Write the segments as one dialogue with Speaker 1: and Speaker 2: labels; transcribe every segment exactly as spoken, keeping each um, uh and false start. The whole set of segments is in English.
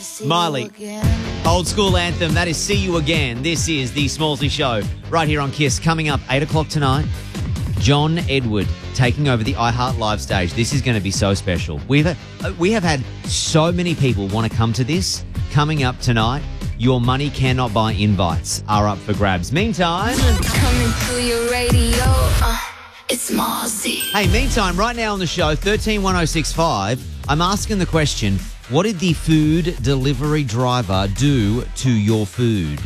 Speaker 1: Miley, old school anthem. That is See You Again. This is the Smallsy Show right here on Kiss. Coming up eight o'clock tonight, John Edward taking over the iHeart Live stage. This is going to be so special. We've uh, we have had so many people want to come to this. Coming up tonight, your money cannot buy invites are up for grabs. Meantime,
Speaker 2: coming through your radio, uh, it's Smallsy.
Speaker 1: Hey, meantime, right now on the show, thirteen one oh six five, I'm asking the question, what did the food delivery driver do to your food?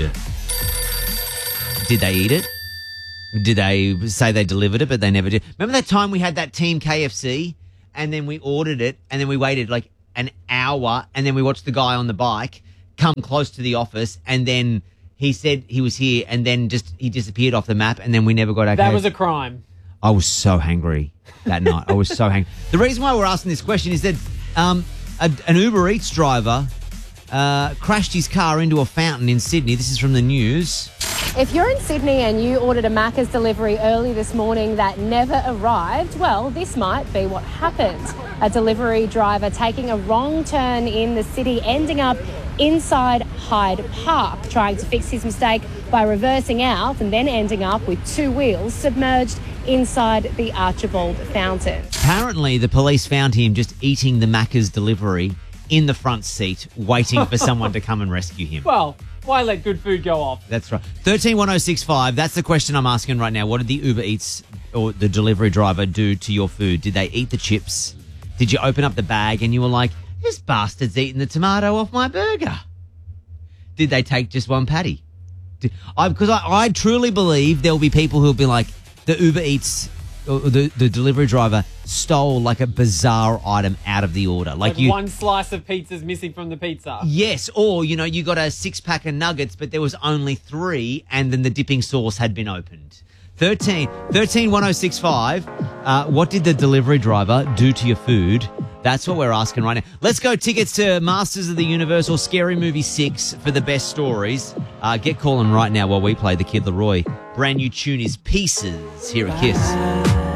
Speaker 1: Did they eat it? Did they say they delivered it, but they never did? Remember that time we had that Team K F C and then we ordered it and then we waited like an hour and then we watched the guy on the bike come close to the office and then he said he was here and then just he disappeared off the map and then we never got our
Speaker 3: That was a crime.
Speaker 1: I was so hangry that night. I was so hangry. The reason why we're asking this question is that um, a, an Uber Eats driver uh, crashed his car into a fountain in Sydney. This is from the news.
Speaker 4: If you're in Sydney and you ordered a Macca's delivery early this morning that never arrived, well, this might be what happened. A delivery driver taking a wrong turn in the city, ending up inside Hyde Park, trying to fix his mistake by reversing out and then ending up with two wheels submerged inside the Archibald fountain.
Speaker 1: Apparently, the police found him just eating the Macca's delivery in the front seat, waiting for someone to come and rescue him.
Speaker 3: Well, why let good food go off?
Speaker 1: That's right. thirteen one oh six five, that's the question I'm asking right now. What did the Uber Eats or the delivery driver do to your food? Did they eat the chips? Did you open up the bag and you were like, this bastard's eating the tomato off my burger? Did they take just one patty? Did, I, because I, I truly believe there will be people who will be like, the Uber Eats, or the, the delivery driver stole like a bizarre item out of the order. Like,
Speaker 3: Like
Speaker 1: you,
Speaker 3: one slice of pizza's missing from the pizza.
Speaker 1: yes, or, you know, you got a six-pack of nuggets, but there was only three, and then the dipping sauce had been opened. thirteen, thirteen one oh six five, uh, what did the delivery driver do to your food? That's what we're asking right now. Let's go tickets to Masters of the Universe or Scary Movie six for the best stories. Uh, get calling right now while we play the Kid Laroi. Brand new tune is Pieces here at Kiss.